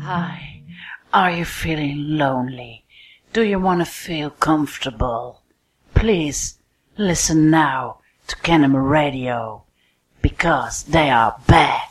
Hi, are you feeling lonely? Do you want to feel comfortable? Please listen now to Kenema Radio, because they are back.